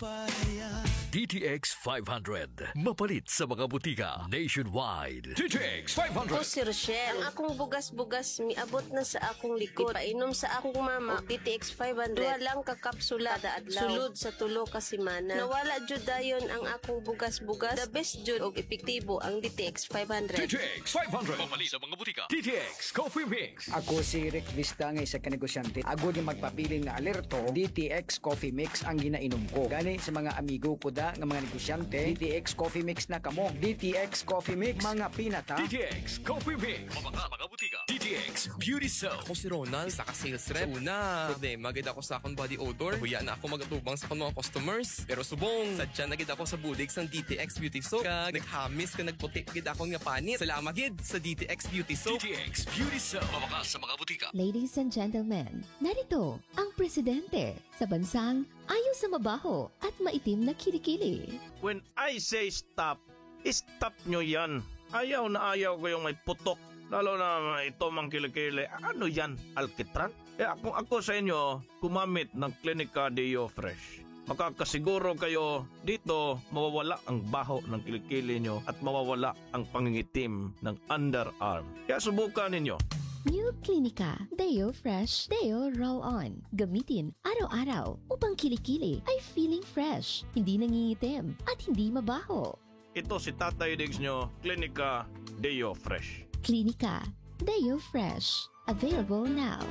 DTX 500. Mapalit sa mga butika nationwide. DTX 500. O si Rochelle, ang akong bugas-bugas miabot na sa akong likod. Painom sa akong mama, DTX 500. Duha lang ka kapsula kada adlaw. Sulod sa tulo ka semana. Nawala jud dayon ang akong bugas-bugas. The best jud og epektibo ang DTX 500. DTX 500. Mapalit sa mga butika. DTX Coffee Mix. Ako si Rick Vista nga isa ka negosyante. Ako di magpabiling na alerto, DTX Coffee Mix ang ginainom ko. Gani sa mga amigo ko da nga mga negosyante, DTX Coffee Mix na kamo. DTX Coffee Mix, mga pinata. DTX Coffee Mix. Mga butika. DTX Beauty Soap. Ako si Ronald, saka sales rep. Una, problema, gid ako sa akong body odor. Huya na ako magatubang sa akong mga customers. Pero subong, sadya na gid ako sa bulig sang DTX Beauty Soap. Kag naghamis ka nagputi gid ako nga panit. Salamat gid sa DTX Beauty Soap. DTX Beauty Soap. Mabakas sa mga butika. Ladies and gentlemen, narito ang presidente sa bansang ayaw sa mabaho at maitim na kilikili. When I say stop, stop nyo yan. Ayaw na ayaw ko yung may putok. Lalo na ito mang kilikili. Ano yan? Alkitran? Kung ako sa inyo, kumamit ng Clinica Deo Fresh. Makakasiguro kayo dito mawawala ang baho ng kilikili nyo at mawawala ang pangingitim ng underarm. Kaya subukan ninyo. New Clinica Deo Fresh Deo Roll On. Gamitin araw-araw upang kilikili ay feeling fresh, hindi nangingitim at hindi mabaho. Ito si Tatay Diggs nyo, Clinica Deo Fresh. Clinica Deo Fresh. Available now.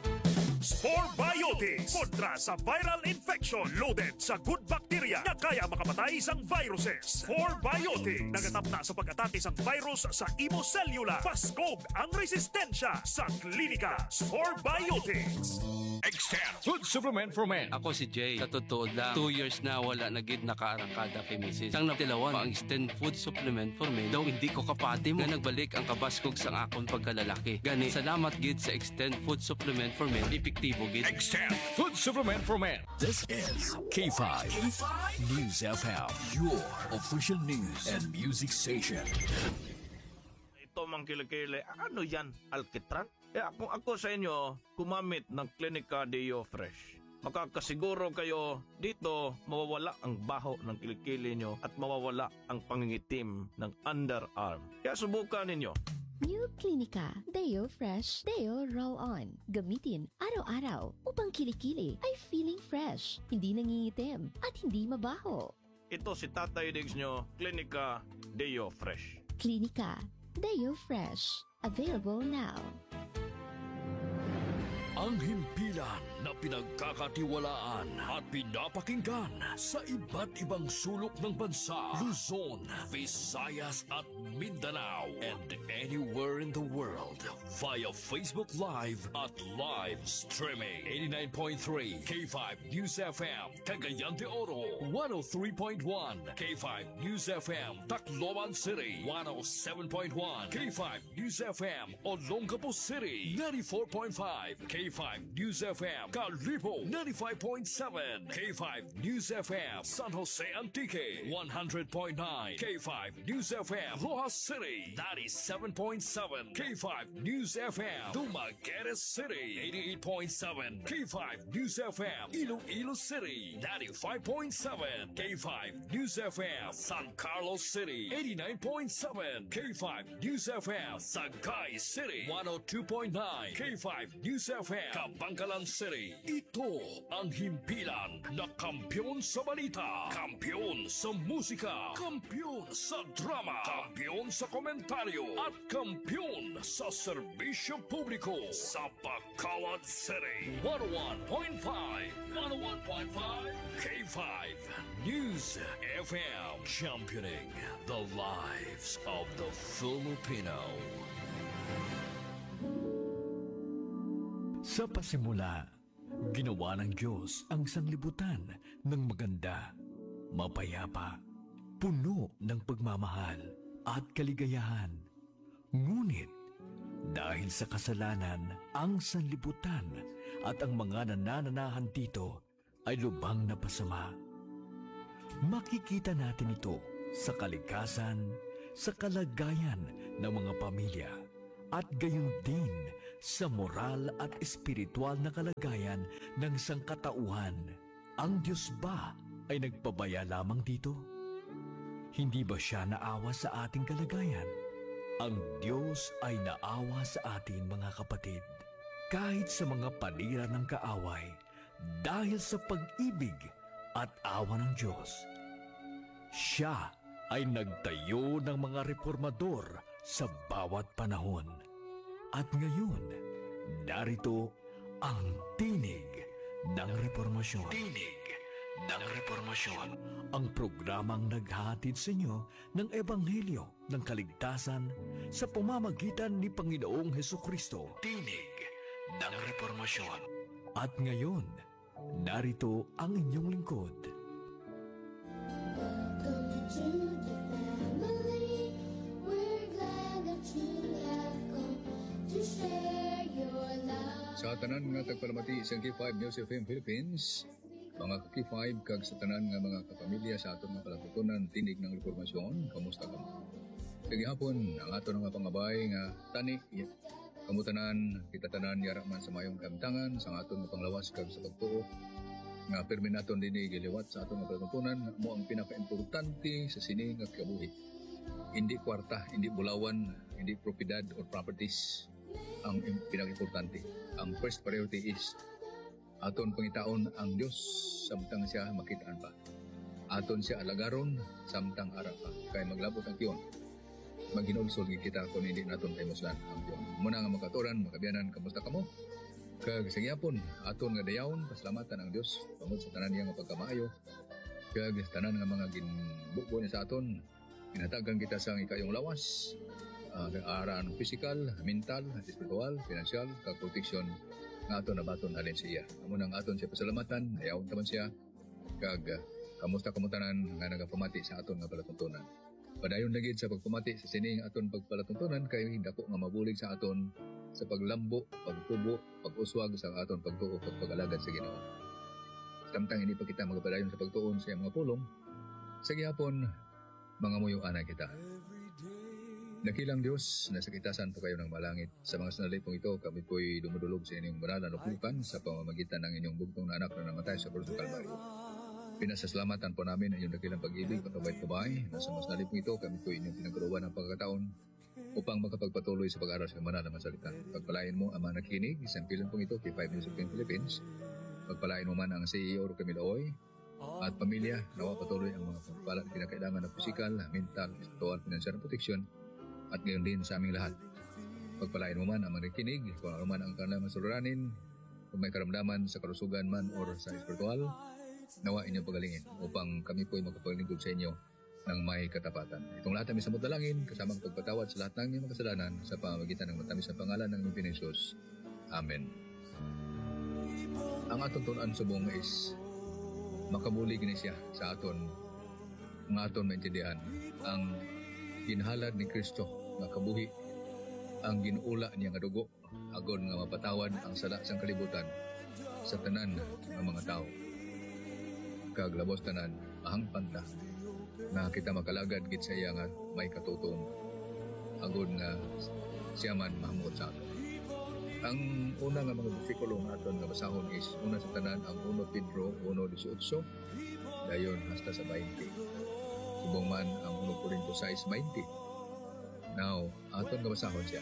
Spore Biotics kontra sa viral infection loaded sa good bacteria na kaya makamatay sang viruses. Spore Biotics nagatap na sa pag-atake sang virus sa imo cellula. Paskog ang resistensya sa klinika. Spore Biotics. Extend Food Supplement for Men. Ako si Jay. Sa totoo lang, 2 years na wala na gid nakaarangkada kay Mrs. Sang natilawan, ang Extend Food Supplement for Men daw hindi ko kapatim nga nagbalik ang kabaskog sang akong pagkalalaki. Gani, salamat gid sa Extend Food Supplement for Men. Epektibo gid. Extend Food Supplement for Men. This is K5 News FM, your official news and music station. Ito mang kilikili. Ano yan? Alkitran? Kung ako sa inyo, kumamit ng Clinica Deo Fresh. Makakasiguro kayo dito mawawala ang baho ng kilikili nyo at mawawala ang pangingitim ng underarm. Kaya subukan ninyo. New Clinica Deo Fresh Deo Roll On. Gamitin araw-araw upang kilikili ay feeling fresh, hindi nangingitim at hindi mabaho. Ito si Tatay Diggs nyo, Clinica Deo Fresh. Clinica Deo Fresh. Available now. Ang himpilan na pinagkakatiwalaan at pinapakinggan sa iba't ibang sulok ng bansa, Luzon, Visayas at Mindanao, and anywhere in the world via Facebook Live at live streaming. 89.3 K5 News FM, Cagayan de Oro, 103.1 K5 News FM, Tacloban City, 107.1 K5 News FM, Olongapo City, 94.5 K5 News FM, Calibo 95.7, K5 News FM, San Jose Antique 100.9, K5 News FM, Rojas City 97.7, K5 News FM, Dumaguete City 88.7, K5 News FM, Iloilo City 95.7, K5 News FM, San Carlos City 89.7, K5 News FM, Sagay City 102.9, K5 News FM, Kabangkalan City. Ito ang himpilan na kampiyon sa balita, kampiyon sa musika, kampiyon sa drama, kampiyon sa komentaryo, at kampiyon sa serbisyo publiko sa Bacolod City. 101.5 K5 News FM, championing the lives of the Filipino. Sa pasimula, ginawa ng Diyos ang sanglibutan ng maganda, mapayapa, puno ng pagmamahal at kaligayahan. Ngunit, dahil sa kasalanan, ang sanlibutan at ang mga nanananahan dito ay lubhang napasama. Makikita natin ito sa kalikasan, sa kalagayan ng mga pamilya, at gayon din sa moral at espiritual na kalagayan ng sangkatauhan. Ang Diyos ba ay nagpabaya lamang dito? Hindi ba siya naawa sa ating kalagayan? Ang Diyos ay naawa sa atin, mga kapatid, kahit sa mga panira ng kaaway, dahil sa pag-ibig at awa ng Diyos. Siya ay nagtayo ng mga reformador sa bawat panahon. At ngayon, narito ang tinig ng reformasyon. Tinig ng reformasyon. Ang programang naghahatid sa inyo ng Ebanghelyo ng Kaligtasan sa pamamagitan ni Panginoong Hesukristo. Tinig ng reformasyon. At ngayon, narito ang inyong lingkod. Welcome to the family. We're glad that you have come to share your love. Sa tanan nga tagpalamati sa K5 News FM Philippines, mga K5 kag sa tanan nga mga kapamilya sa aton nga palatutunan tinig ng reformasyon, kamusta ka mo? Kagihapon ang aton nga pangabay nga tani kamu tanan kita tanan yara man sa mayong kamtangan sa aton nga panglawas kag sa pagtuo nga permi naton dinhi giliwat sa aton nga palatutunan mo ang pinakaimportante sa sini nga kabuhi. Hindi kwarta, hindi bulawan, hindi propiedad or properties ang pinaka-importante. Ang first priority is aton pangitaon ang Dios samtang siya makitaan pa. Aton siya alagaron samtang ara pa. Kay maglabot ang kiyon. Maghinulsol kita kung hindi naton kay muslan ang kiyon. Muna nga makaturan, makabiyanan, kamusta kamo? Kag sa gyapon aton nga dayawon pasalamatan ang Dios tungod sa tanan niya nga pagkamaayo. Kag sa tanan nga mga ginbubo niya sa aton, inatagan kita sa ikayong lawas. Aran physical, mental, spiritual, financial, kag protection nga aton nabaton halin siya. Amo nang aton siya pasalamatan, ayaw taman siya kag kamusta kamutanan nga nagapamati sa aton nga palatuntunan. Padayon na gid sa pagpamati sa sining aton pagpalatuntunan kay dako nga mabulig sa aton sa paglambo, pagtubo, pag-uswag sa aton pagtuo ug pag-alagad sa Ginoo. Samtang hindi pa kita magpadayon sa pagtuon sa mga pulong, sa gihapon mga muyuan kita. Nakilang Diyos, nasa kitasan po kayo ng malangit. Sa mga sanalay pong ito, kami po'y dumudulog sa inyong banal na lupukan sa pamamagitan ng inyong bugtong na anak na namatay sa krus ng Kalbaryo. Pinasasalamatan po namin ang inyong dakilang pag-ibig at kabait-kabay. Nasa mga sanalay pong ito, kami po'y inyong pinagkaluan ng pagkakataon upang makapagpatuloy sa pag-aral sa banal na masalita. Pagpalain mo ang mga nakikinig, isang pilan pong ito, K5 News FM Philippines. Pagpalain mo man ang CEO Camilo Oy at pamilya, nawa patuloy ang mga pagpala at kinakailangan na pisikal, mental, spiritual, financial na proteksyon at ngayon din sa aming lahat. Pagpalain mo man ang manikinig, kung ano man ang kanilang masuluranin, kung may karamdaman sa karusugan man o sa espiritual, nawa inyong pagalingin upang kami po'y magpapaglingkod sa inyo ng may katapatan. Itong lahat kami sa mudalangin, kasamang pagpatawad sa lahat ng inyong kasalanan sa pamamagitan ng matamis na pangalan ng Panginoon Jesus. Amen. Ang atong tunan subong is makabulig ni siya sa aton ng aton maintindihan ang ginhalad ni Kristo nga kabuhi, ang ginuula niya nga dugo agon nga mapatawad ang sala sang kalibutan sa tanan ng mga tao. Kag labos tanan mahangpan ta na kita makalagad gid sa iya nga may katutong agon nga siya man mahamot sa aton. Ang una nga mga bersikulo nga aton nga basahon is una sa tanan ang 1 Pedro 1:18 dayon hasta sa 20. Subong man ang 1 Corinto 6:20. Now, aton kabasahon siya.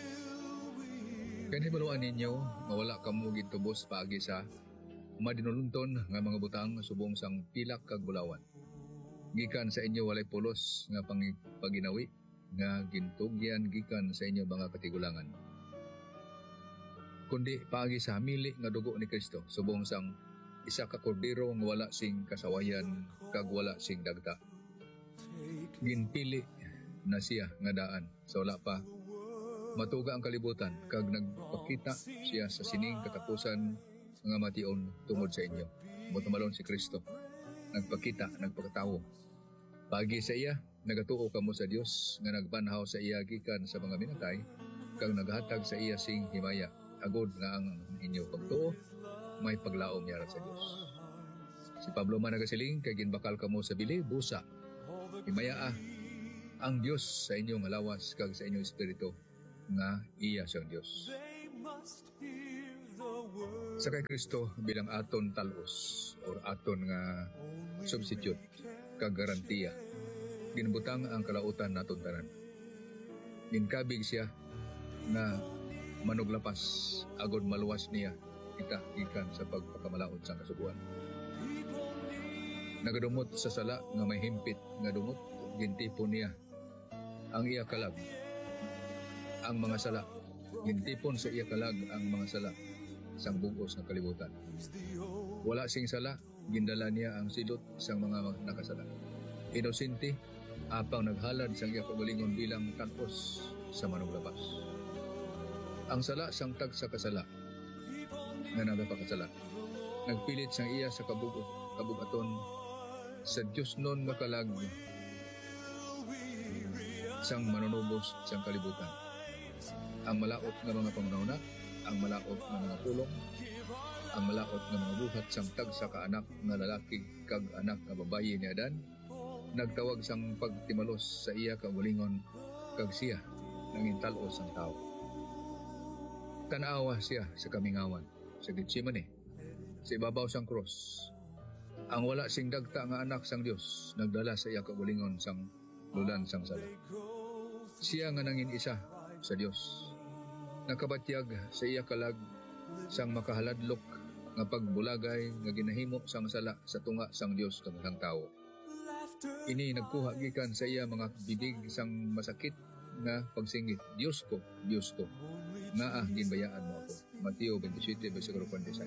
Kaya hibaluan ninyo, mawala kamo gitubos paagi sa madinulunton nga mga butang subong sang pilak kag bulawan. Gikan sa inyo walay pulos nga paginawi nga gintugyan gikan sa inyo mga katigulangan. Kundi paagi sa hamili nga dugo ni Kristo subong sang isa ka kordero nga wala sing kasawayan kag wala sing dagta. Ginpili na siya nga daan sa wala pa matuga ang kalibutan kag nagpakita siya sa sining katapusan nga mation tungod sa inyo. Butumalon si Kristo nagpakita, nagpakatawo pagi sa iya nagatuo kamo sa Dios nga nagbanhaw sa iya gikan sa mga minatay kag naghatag sa iya sing himaya agod nga ang inyo pagtuo may paglaom niya sa Dios. Si Pablo man nagasiling kay ginbakal kamo sa bili busa himaya ang Dios sa inyong lawas kag sa inyong espiritu nga iya siyang Dios. Sa kay Kristo bilang aton talos or aton nga substitute kag garantiya ginbutang ang kalautan naton tanan. Ginkabig siya na manuglapas agod maluwas niya kita gikan sa pagpakamalaot sa kasubuan. Nagadumot sa sala nga may himpit nga dumot gintipon niya ang iya kalag ang mga sala. Gintipon sa iya kalag ang mga sala sang bugos nga kalibutan. Wala sing sala, gindala niya ang sidot sang mga nakasala. Inosente, apang naghalad sang iya kagalingon bilang tanos sa manuglabas. Ang sala sang tag sa kasala, nga nagapakasala. Nagpilit sang iya sa kabugaton sa Diyos nun nga kalag sang manunubos sang kalibutan. Ang malaot nga mga pangunahuna, ang malaot nga mga pulong, ang malaot nga mga buhat sang tag sa kaanak nga lalaki kag anak nga babayi ni Adan, nagtawag sang pagtimalos sa iya kagalingon kag siya nangintalos ang tao. Tanawa siya sa kamingawan, sa Getsemane, sa ibabaw sang cross. Ang wala sing dagta nga anak sang Dios nagdala sa iya kagalingon sang lulan sang sala. Siya nga nangin isa sa Dios. Nakabatyag sa iya kalag sang makahaladlok nga pagbulagay nga ginahimo sang sala sa tunga sang Dios kang tao. Ini nagkuha gikan sa iya mga bibig sang masakit nga pagsingit, Dios ko, nga ginbayaan mo ako. Mateo 27, versikulo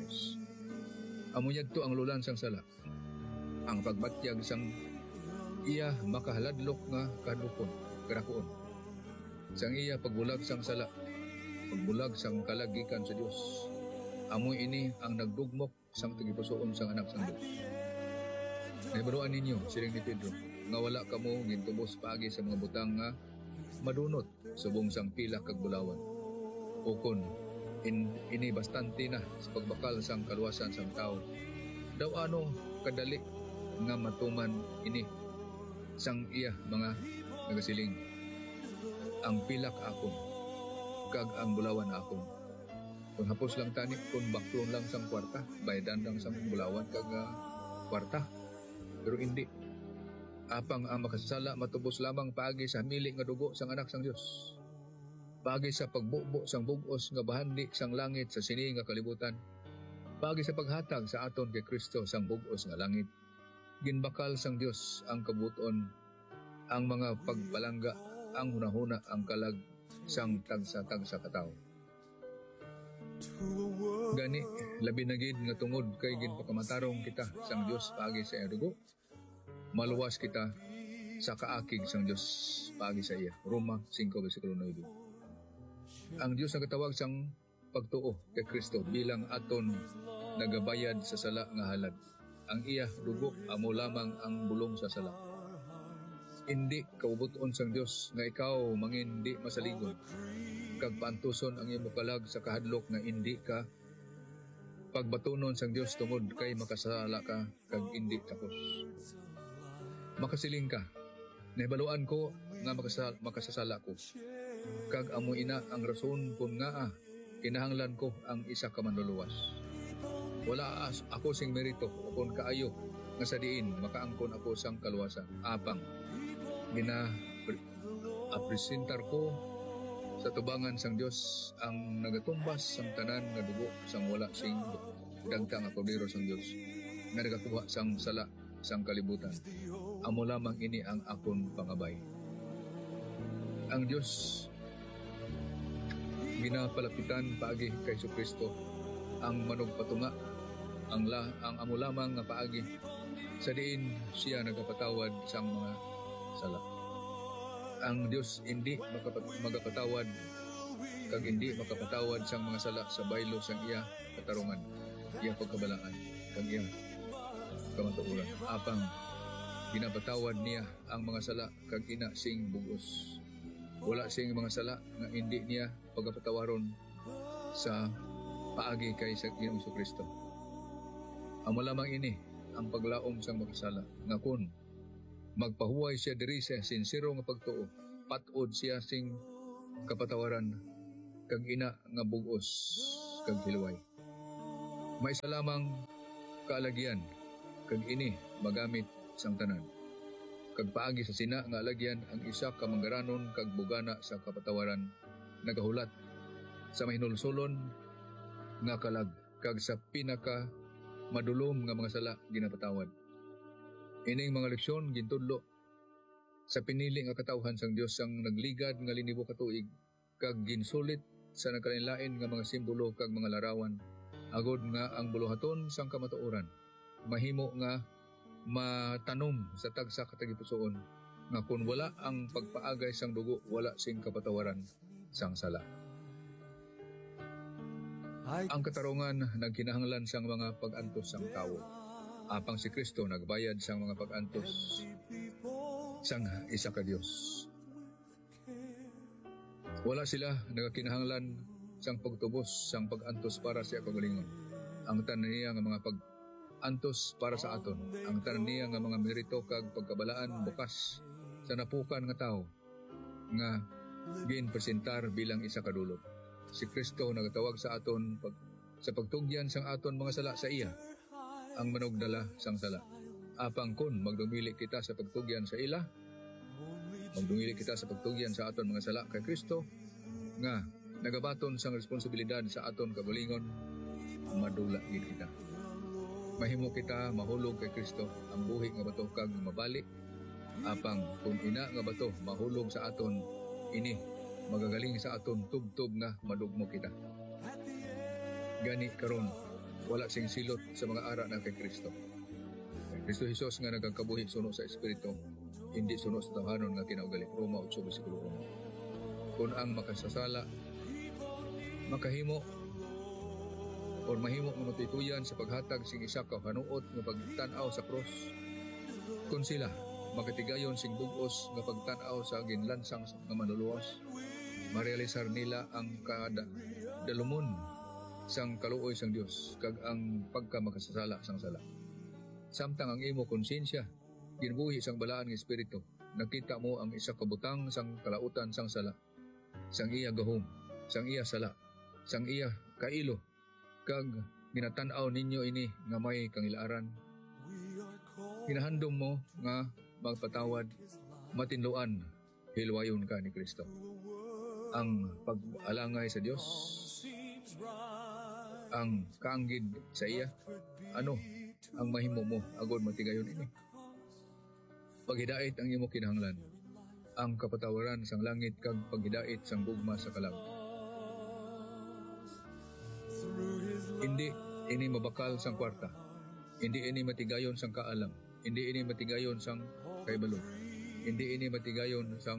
46. Amunyad to ang lulan sang sala. Ang pagbatyag sang iya makahaladlok nga karakuon. Sang iya pagbulag sang sala, pagbulag sang kalagikan sa Dios. Amoy ini ang nagdugmok sang tagipusoon sang anak sang Dios. Naibaruan ninyo, siring ni Pedro, nga wala kamo gintubos paagi sa mga butang nga madunot subong sang pila kag bulawan. Ukon, ini bastante na sa pagbakal sang kaluwasan sang tao. Daw ano kadali nga matuman ini sang iya mga nagasiling. Ang pilak akon, kag ang bulawan akon. Kung hapos lang tani, kung baklon lang sang kwarta, bayadan lang sang bulawan kag kwarta. Pero hindi. Apang ang makasasala matubos lamang paagi sa mili nga dugo sang anak sang Dios. Paagi sa pagbubo sang bugos nga bahandi sang langit sa sini nga kalibutan. Paagi sa paghatag sa aton kay Kristo sang bugos nga langit. Ginbakal sang Dios ang kabuton, ang mga pagbalangga, ang hunahuna, ang kalag sang tagsa-tagsa katao. Gani, labi na gid nga tungod kay ginpakamatarong kita sang Dios paagi sa iyang dugo. Maluwas kita sa kaakig sang Dios paagi sa iya. Roma 5, versikulo 9. Ang Dios ang katawag sang pagtuo kay Kristo bilang aton nagabayad sa sala nga halad. Ang iya dugo amo lamang ang bulong sa sala. Hindi kaubuton sang Dios nga ikaw mangindi masaligon. Kag paantuson ang iyong kalag sa kahadlok nga hindi ka pagbatunon sang Dios tungod kay makasala ka kag hindi tapos. Makasiling ka, nahibaluan ko nga makasasala ko. Kag amo ina ang rason kung nga kinahanglan ko ang isa ka manluluwas. Wala ako sing merito kung kaayo nga sa diin makaangkon ako sang kaluwasan. Apang apresentar ko sa tubangan sang Dios ang nagatumbas sang tanan nga dugo sang wala sing dagta nga kodero sang Dios nga nagakuha sang sala sang kalibutan. Amo lamang ini ang akon pangabay. Ang Dios ginapalapitan paagi kay Kristo ang manugpatunga ang amo lamang nga paagi sa diin siya nagapatawad sang mga sala. Ang Dios hindi magapatawad kag hindi makapatawad sang mga sala sa baylo sang iya katarungan, iya pagkabalaan kag iya kamatuoran. Apang ginapatawad niya ang mga sala kag ina sing bugos. Wala sing mga sala nga hindi niya pagapatawaron sa paagi kay sa Ginoong Kristo. Amo lamang ini ang paglaom sang makasala nga kun magpahuway siya diri sa sincero nga pagtuo, patod siya sing kapatawaran kag ina nga bugos kag hilway. May isa lamang kaalagyan, kag ini magamit sang tanan. Kag paagi sa sina nga alagyan ang isa ka manggaranon kag bugana sa kapatawaran nagahulat sa mahinulsulon nga kalag kag sa pinaka madulom nga mga sala ginapatawad. Ining mga leksyon gintudlo sa pinili nga katawhan sang Dios sang nagligad nga linibo ka tuig kag ginsulit sa nagkalain-lain nga mga simbolo kag mga larawan agod nga ang buluhaton sang kamatuoran mahimo nga matanom sa tagsa katagipusoon nga kung wala ang pagpaagay sang dugo wala sing kapatawaran sang sala. Ang katarungan nagkinahanglan sang mga pag-antos sang tawo. Apang si Kristo nagbayad sang mga pag-antos sang isa ka Dios. Wala sila nagkinahanglan sang pagtubos sang pag-antos para sa kagalingon. Ang tanan niya nga mga pag-antos para sa aton. Ang tanan niya nga mga merito kag pagkabalaan bukas sa napukan nga tao nga ginpresentar bilang isa ka dulot. Si Kristo nagatawag sa aton sa pagtugyan sang aton mga sala sa iya ang manugdala sang sala. Apang kun magdumili kita sa pagtugyan sa ila, magdumili kita sa pagtugyan sa aton mga sala kay Kristo nga nagabaton sang responsibilidad sa aton kagalingon, madula gid kita. Mahimo kita mahulog kay Kristo ang buhi nga bato kag mabalik. Apang kung ina nga bato mahulog sa aton ini magagaling sa aton tubtob nga madugmo kita. Gani karon wala sing silot sa mga ara na kay Kristo. Kay Kristo Jesus nga nagakabuhi suno sa Espiritu, hindi suno sa tawhanon nga kinaugali. Roma 8 bersikulo 1. Kung ang makasasala makahimo o mahimo nga matutuyan sa paghatag sing isa ka hanuot nga pagtan-aw sa cross, kung sila makatigayon sing bugos nga pagtan-aw sa ginlansang nga manluluwas, marealisar nila ang dalumon sang kaluoy sang Dios kag ang pagkamakasasala sang sala. Samtang ang imo konsensya ginbuhi sang balaan nga espiritu, nakita mo ang isa ka butang sang kalautan sang sala, sang iya gahom, sang iya sala, sang iya kailo, kag ginatan-aw ninyo ini nga may kangilaaran. Hinahandom mo nga magpatawad, matinluan, hilwayon ka ni Kristo. Ang pag-alangay sa Dios, ang kaanggid sa iya, ano ang mahimo mo agod matigayon ini? Paghidait ang imo kinahanglan, ang kapatawaran sang langit kag paghidait sang gugma sa kalag. Hindi ini mabakal sang kwarta, hindi ini matigayon sang kaalam, hindi ini matigayon sang kaibalo, hindi ini matigayon sang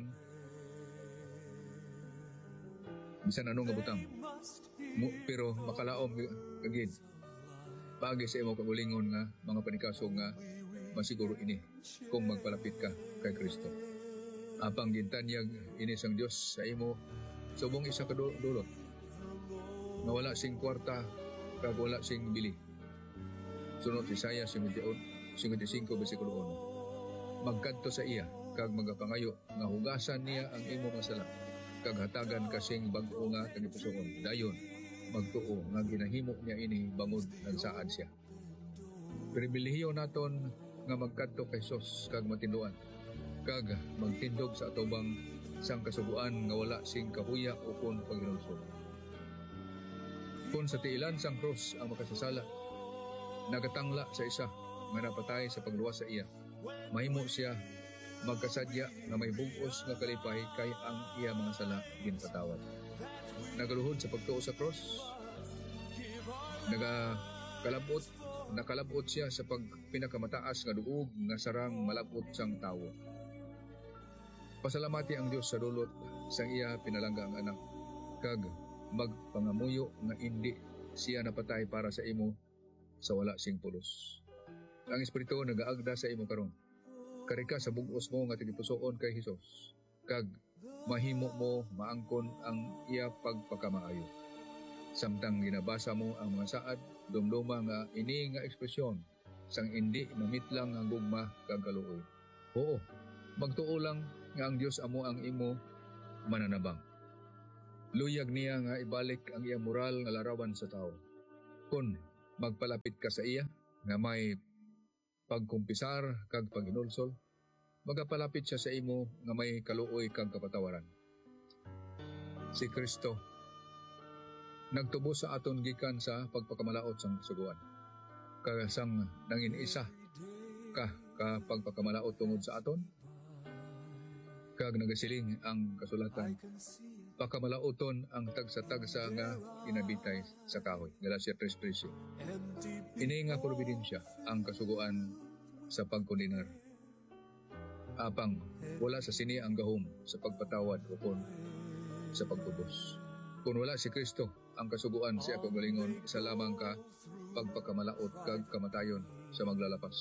bisan anong nga butang. Pero makalaom kagid pagi sa imo kagulingon nga mga panikaso nga masiguro ini kung magpalapit ka kay Kristo. Apang gintanyag ini sang Dios sa imo subong isa ka dulot nga wala sing kwarta kag wala sing bili. Sunod si Isaiah 55 bersikulo 1. Magkadto sa iya kag magapangayo nga hugasan niya ang imo nga sala kag hatagan kasing bag-o nga tagipusoon. Dayon magtuo nga ginahimo niya ini bangod nagsaad siya. Pribilehiyo naton nga magkadto kay Jesus kag matinduan kag magtindog sa atubang sang kasuguan nga wala sing kahuya o kon paghinulsol. Kung sa tiilan sang krus ang makasasala nagatangla sa isa nga napatay sa pagluwas sa iya, mahimo siya magkasadya nga may bugos nga kalipay kay ang iya mga sala ginpatawad. Nagaluhod sa pagtuo sa cross, nakalabot siya sa pagpinakamataas nga duog nga sarang malabot sang tawo. Pasalamati ang Dios sa dulot sang iya pinalangga ang anak kag magpangamuyo nga hindi siya napatay para sa imo sa wala sing pulos. Ang Espiritu nagaagda sa imo karon. Karika sa bugos mo nga tigipusoon kay Hesus kag mahimo mo maangkon ang iya pagpakamaayo. Samtang ginabasa mo ang mga saad, dumduma nga ini nga ekspresyon sang hindi mamitlang ang gugma kag kaluoy. Oo, magtuo lang nga ang Dios amo ang imo mananabang. Luyag niya nga ibalik ang iya moral nga larawan sa tao. Kun magpalapit ka sa iya nga may pagkumpisar kag paginulsol, magapalapit siya sa imo nga may kaluoy kag kapatawaran. Si Kristo nagtubos sa aton gikan sa pagpakamalaot sang suguan. Kasang nangin isa ka pagpakamalaot tungod sa aton, kag nagasiling ang kasulatan, pakamalaoton ang tagsa-tagsa nga inabitay sa kahoy. Galacia 3:13. Ini nga providensya ang kasuguan sa pagkondinar. Apang wala sa sini ang gahom sa pagpatawad o kon sa pagtubos. Kung wala si Kristo ang kasuguan siya kagalingon, isa lamang ka pagpakamalaot kag kamatayon sa maglalapas.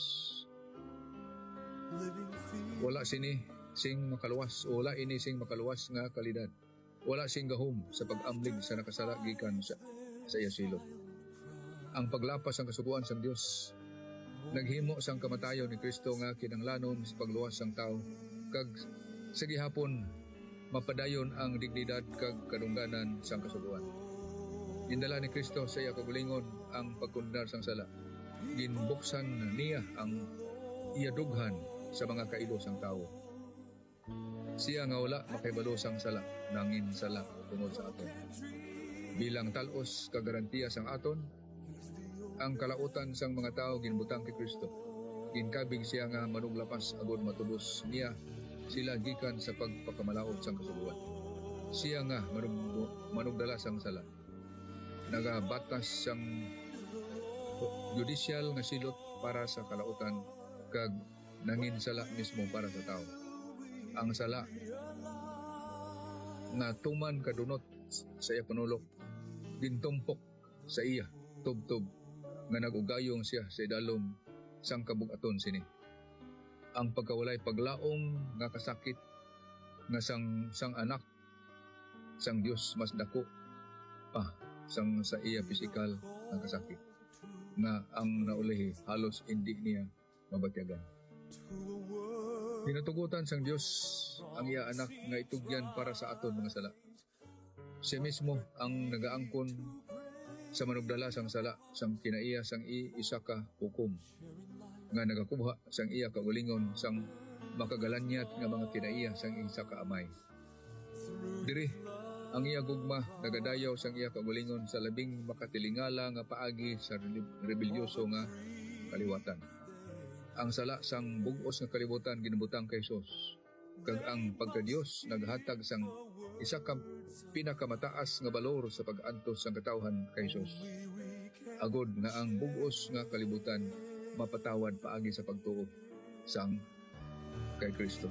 Wala sini sing makaluwas, wala ini sing makaluwas nga kalidad. Wala sing gahom sa pag-amlig sa nakasala gikan sa iya silot. Ang paglapas ang kasuguan sang Dios naghimo sang kamatayon ni Kristo nga kinanglanon sa pagluwas sang tao, kag sa gihapon mapadayon ang dignidad kag kadungganan sang kasuguan. Gindala ni Kristo sa iya kagalingon ang pagkundar sang sala. Ginbuksan niya ang iya dughan sa mga kailo sang tao. Siya nga wala makahibalo sang sala, nangin sala tungod sa aton. Bilang talos kagarantiya sang aton, ang kalautan sang mga tao ginbutang kay Kristo. Ginkabig siya nga manuglapas agud matubos niya sila gikan sa pagpakamalaot sang kasuguan. Siya nga manugdala sang sala. Nagabatas sang judicial nga silot para sa kalautan, kag nangin sala mismo para sa tao. Ang sala nga tuman kadunot sa iya panulok, gintumpok sa iya tubtob nga nagugayong siya sa idalom sang kabugaton sini. Ang pagkawalay paglaom nga kasakit nga sang anak sang Dios mas dako pa sang sa iya pisikal nga kasakit nga ang naulihi halos hindi niya mabatyagan. Pinatugutan sang Dios ang iya anak nga itugyan para sa aton mga sala. Siya mismo ang nagaangkon sa manugdala sang sala sang kinaiya sang isa ka hukom nga nagakubha sang iya kaulingon sang makagalanyat nga mga kinaiya sang isa ka amay. Diri ang iya gugma nagadayaw sang iya kaulingon sa labing makatilingala nga paagi sa rebelyoso nga kaliwatan. Ang sala sang bugos nga kalibutan ginubutang kay Hesus, kag ang pagka-Dios naghatag sang isa ka pinakamataas nga balor sa pag-antos sang katawhan kay Hesus. Agod nga ang bugos nga kalibutan mapatawad paagi sa pagtuo sang kay Kristo.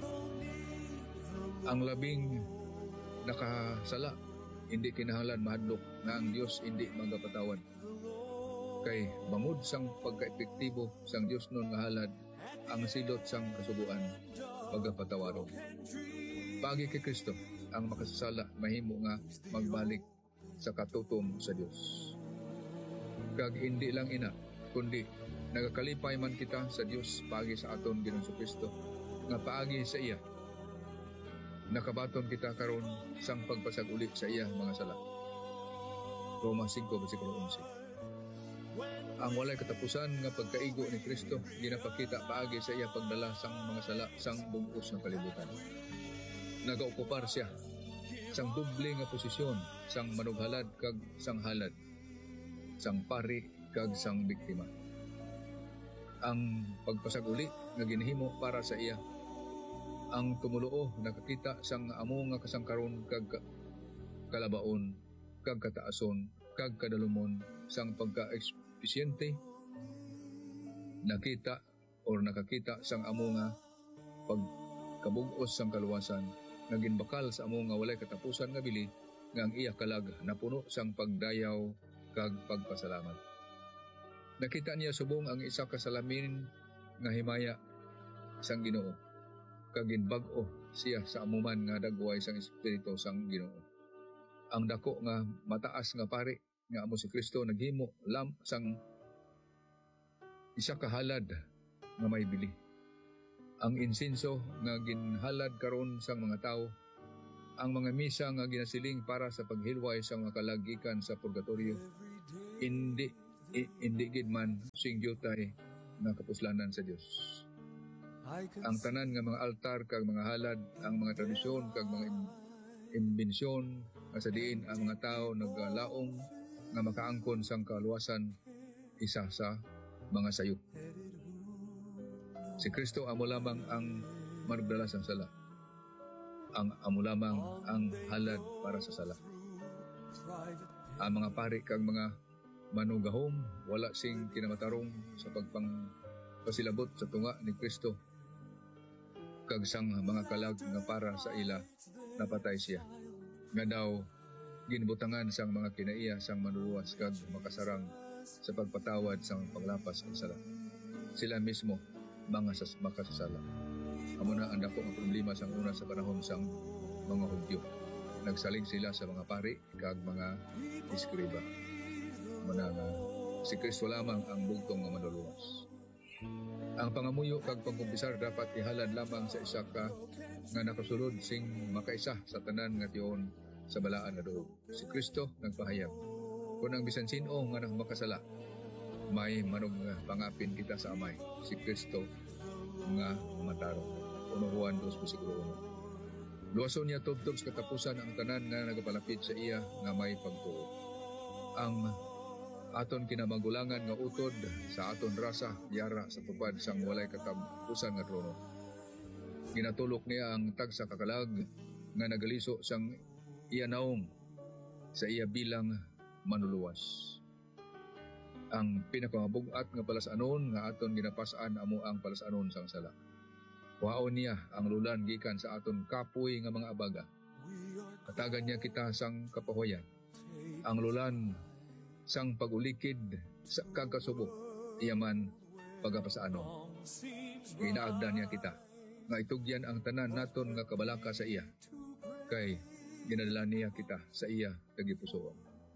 Ang labing nakasala hindi kinahanglan mahadlok nga ang Dios hindi magapatawad. Kay bangod sang pagka-epektibo sang Dios nun nga halad ang silot sang kasuguan pagapatawaron. Pagi kay Kristo ang makasasala mahimo nga magbalik sa katutom sa Dios. Kag hindi lang ina, kundi nagakalipay man kita sa Dios pagi sa aton Ginoong Kristo nga paagi sa iya nakabaton kita karon sang pagpasag-uli sa iya mga sala. Roma 5:11. Ang walay katapusan nga pagkaigo ni Kristo ginapakita paagi sa iya pagdala sang mga sala sang bugos nga kalibutan. Nagaokupar siya sang doble nga posisyon sang manughalad kag sang halad, sang pari kag sang biktima. Ang pagpasag-uli nga ginhimo para sa iya ang tumuluo nakakita sang amo nga kasangkaron kag kalabaon kag kataason kag kadalumon sang pagka-espisyente nakakita sang amo nga pagkabugos sang kaluwasan naging bakal sa amo nga walay katapusan nga bili nga ang iya kalag napuno sang pagdayaw kag pagpasalamat. Nakita niya subong ang isa ka salamin nga himaya sang Ginoo kag ginbag-o siya sa amuman nga dagway sang espiritu sang Ginoo. Ang dako nga mataas nga pari nga amo si Kristo naghimo sang isa ka halad nga may bili. Ang insinso nga ginhalad karon sang mga tao, ang mga misa nga ginasiling para sa paghilway sa mga kalagikan sa purgatorio, hindi Hindi gid man sing gyutay nga kapuslanan sa Dios. Ang tanan nga mga altar kag mga halad, ang mga tradisyon kag mga imbensyon nga sa diin ang mga tao naglaong nga makaangkon sang kaluwasan isa sa mga sayop. Si Kristo amo lamang ang manugdala sa sala. Ang amo lamang ang halad para sa sala. Ang mga pari kag mga manugahom wala sing kinamatarong sa pasilabot sa tunga ni Kristo kag sang mga kalag nga para sa ila napatay siya. Nga daw ginbutangan sang mga kinaiya sang manuluwas kag makasarang sa pagpatawad sang paglapas ng sala. Sila mismo mga makasasala. Amo na ang dako nga problema sang una sa panahon sang mga Hudyo. Nagsalig sila sa mga pari kag mga iskriba. Muna nga si Kristo lamang ang bugtong nga manuluwas. Ang pangamuyo kag pagkumpisar dapat ihalad lamang sa isa ka nga nakasulod sing makaisa sa tanan nga tiyon sa balaan nga doob. Si Kristo nagpahayag, kung ang bisan sino nga makasala, may manong pangapin kita sa Amay. Si Kristo nga matarong. 1 Juan 2 versikulo 1. Luwason niya tubtob sa katapusan ang tanan nga nagapalapit sa iya nga may pagtuo. Ang aton kinamagulangan nga utod sa aton rasa yara sa tupad sang walay katapusan nga trono. Ginatulok niya ang tag sa kakalag nga nagaliso sang iya naong sa iya bilang manuluwas. Ang pinakamabugat nga palasanon nga aton ginapasaan amo ang palasanon sang sala. Kuhaon niya ang lulan gikan sa aton kapoy nga mga abaga. Katagan niya kita sang kapahoyan. Ang lulan sang pagulikid sa kagkasubo, iyaman pagapasaano. Ginaagdan niya kita, nga itugyan ang tanan naton nga kabalaka sa iya, kay ginadala niya kita sa iya tagipusoon.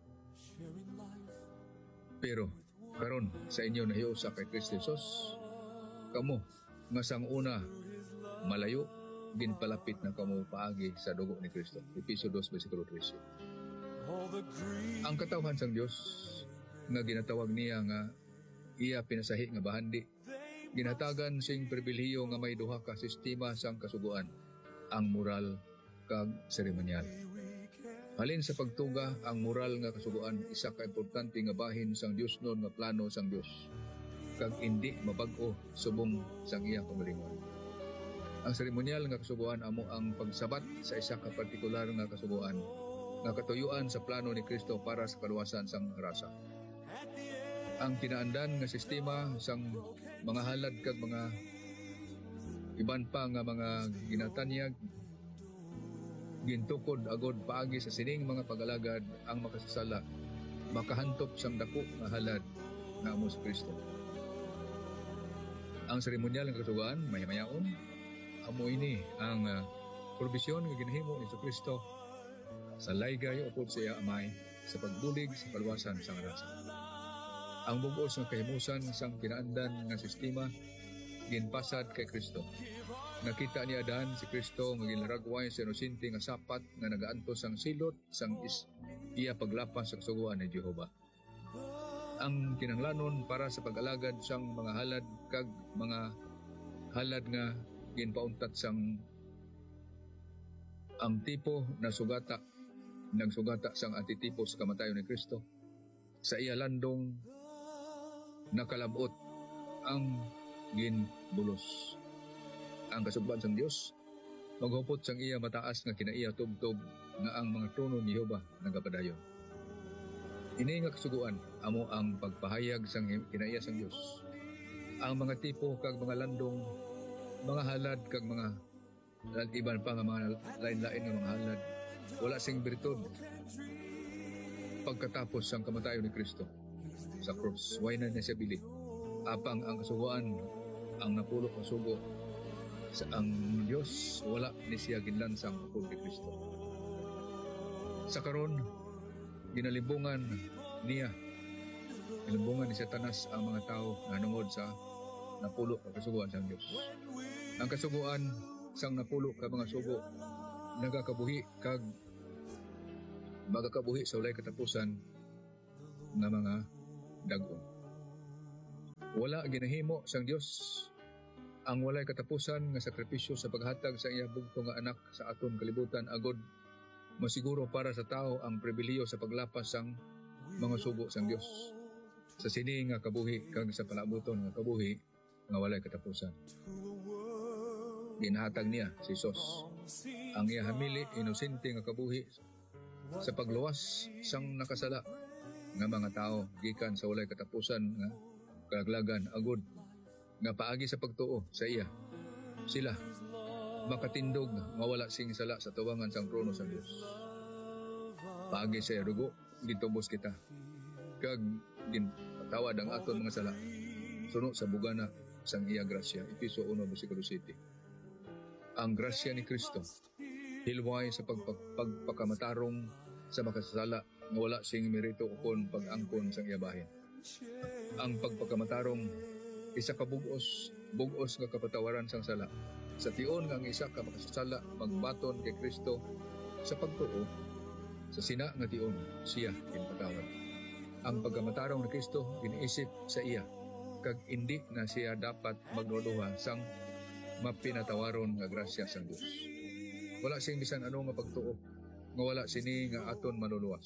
Pero, karon sa inyo nahiusa kay Kristo Jesus, kamo, nga sang una, malayo, ginpalapit na kamo paagi sa dugo ni Kristo. Episo 2, versikulo 13. Ang katawhan sang Dios nga ginatawag niya nga iya pinasahi nga bahandi, ginatagan sing pribilehiyo nga may duha ka sistema sang kasuguan, ang moral kag seremonyal. Halin sa pagtuga, ang moral nga kasuguan isa ka importante nga bahin sang Dios non nga plano sang Dios, kag hindi mabag-o subong sang iya kamalingon. Ang seremonyal nga kasuguan amo ang pagsabat sa isa ka partikular nga kasuguan nga katuyuan sa plano ni Kristo para sa kaluwasan sang rasa. Ang kinaandan nga sistema sang mga halad kag mga iban pa nga mga ginatanyag gintukod agod paagi sa sining mga pag-alagad ang makasasala makahantop sang dako nga halad na amo sa Kristo. Ang seremonyal nga kasugaan mahimayaon amo ini ang probisyon nga ginahimo ni Kristo sa laygay upod sa iya Amay sa pagbulig sa kaluwasan sang rasa. Ang bugos nga kahimusan sang kinaandan nga sistema ginpasad kay Kristo. Nakita ni Adan si Kristo nga ginlaragway sa inosente nga sapat nga nagaantos sang silot sang iya paglapas sa kasuguan ni Jehova. Ang kinahanglanon para sa pag-alagad sang mga halad kag mga halad nga ginpauntat sang ang tipo na nagsugata sang antitipo sa kamatayon ni Kristo. Sa iya landong nakalabot ang ginbulos. Ang kasugban sang Dios maghupot sang iya mataas nga kinaiya tubtob nga ang mga trono ni Jehova nagapadayon. Ini nga kasuguan amo ang pagpahayag sang kinaiya sang Dios. Ang mga tipo kag mga landong, mga halad kag mga iban pa nga mga lain-lain nga mga halad wala sing birtud pagkatapos sang kamatayon ni Kristo sa cross. Way na niya siya bili. Apang ang kasuguan ang napulok ng sugo sa ang Diyos wala ni siya ginlansang upod ni Kristo. Sa karon ginalimbungan niya ni Satanas ang mga tao na nungod sa napulok ang kasuguan sang Diyos. Ang kasuguan sang napulok ka mga sugo nagakabuhi kag magakabuhi sa walay katapusan nga mga dag-on. Wala ginahimo sang Dios ang walay katapusan nga sakripisyo sa paghatag sa iya bugto nga anak sa aton kalibutan agod masiguro para sa tao ang pribiliyo sa paglapas sang mga sugo sang Dios. Sa sini nga kabuhi kag sa palabuton nga kabuhi nga walay katapusan. Ginahatag niya si Jesus ang iya hamili inosente nga kabuhi sa pagluwas sang nakasala nga mga tao gikan sa walay katapusan nga kalaglagan agud nga paagi sa pagtuo sa iya. Sila makatindog nga wala sing sala sa tawangan sang trono sa Dios. Paagi sa rugo gitubos kita kag ginpatawad ang aton mga sala suno sa bugana sang iya grasya. Efeso 1 versikulo 7. Ang grasya ni Kristo hilway sa pagpakamatarong sa makasasala nga wala sing merito ukon pag-angkon sang iya bahin. Ang pagpakamatarong isa ka bugos nga kapatawaran sang sala. Sa tion nga ang isa ka makasasala magbaton kay Kristo sa pagtuo sa sina nga tion siya ginpatawad. Ang pagkamatarong ni Kristo giniisip sa iya kag indi na siya dapat magluluha sang mapinatawaron nga grasya sang Dios. Wala sing bisan ano nga pagtuo nga wala sini nga aton maluluwas.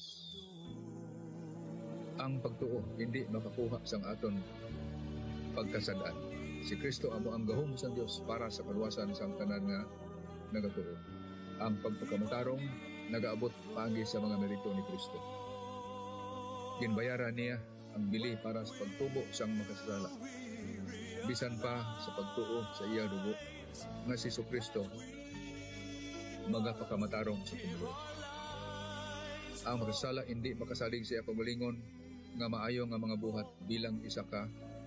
Ang pagtuo hindi makakuha sang aton pagkasad-an. Si Kristo amo ang gahom sang Dios para sa kaluwasan sang tanan nga nagatuo. Ang pagpakamatarong nagaabot paagi sa mga merito ni Kristo. Ginbayaran niya ang bili para sa pagtubo sang makasasala. Bisan pa sa pagtuo sa iya dugo nga si Kristo magapakamatarong sa tumulo. Ang makasala hindi makasalig sa iya pagalingon nga maayo nga mga buhat bilang isa ka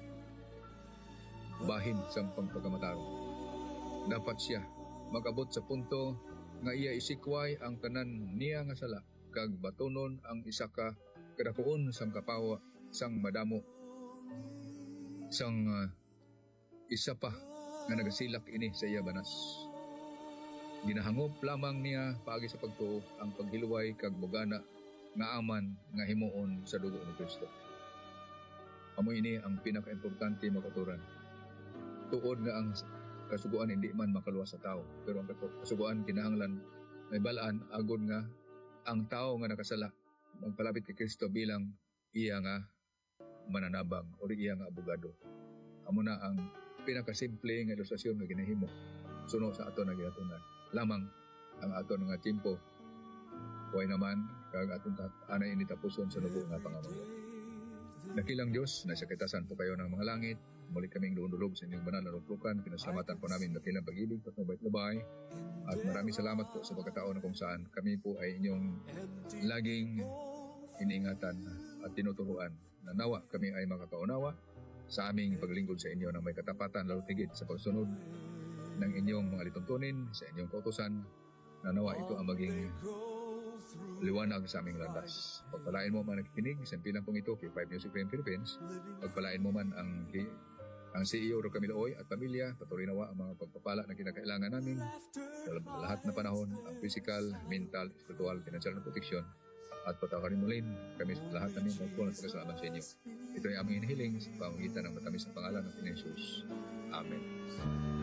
bahin sang pagpakamatarong. Dapat siya magabot sa punto nga iya isikway ang tanan niya nga sala kag batonon ang isa ka kadakuon sang kapawa sang madamo sang isa pa nga nagasilak ini sa iya banas. Ginahangop lamang niya paagi sa pagtuo ang paghilway kag bugana nga aman nga himuon sa dugo ni Kristo. Amo ini ang pinakaimportante makaturan. Tuod nga ang kasuguan hindi man makaluwas sa tao, pero ang kasuguan kinahanglan may balaan agud nga ang tao nga nakasala magpalapit kay Kristo bilang iya nga mananabang o iya nga abogado. Amo na ang pinakasimple nga ilustrasyon nga ginahimo suno sa aton nga ginatunan. Lamang ang aton nga tiempo huway naman kag aton anay ini tapuson sa nubo nga pangamuyo. Dakilang Diyos, nasa kitasan po kayo ng mga langit. Muli kaming doon-dulog sa inyong banal na luklukan. Pinasalamatan po namin dakilang pag-ibig at mabait-labay. At maraming salamat po sa pagkataon na kung saan kami po ay inyong laging iniingatan at tinuturuan. Na nawa kami ay makakaunawa sa aming paglingkod sa inyo ng may katapatan lalo tigit sa pagsunod ng inyong mga lituntunin sa inyong kautusan. Na nawa ito ang maging liwanag sa aming landas. Pagpalain mo man nakikinig, sampilang pong ito kay 5 Music FM Philippines. Pagpalain mo man ang CEO Ro Camilo Oy at pamilya, patuloy nawa ang mga pagpapala na kinakailangan namin sa lahat na panahon, ang physical, mental, spiritual, financial na proteksyon at patawarin mo rin kami sa lahat namin magpunan at pagkasalamat sa inyo. Ito ay aming inihiling sa pamamagitan ng matamis na pangalan ng Jesus. Amen.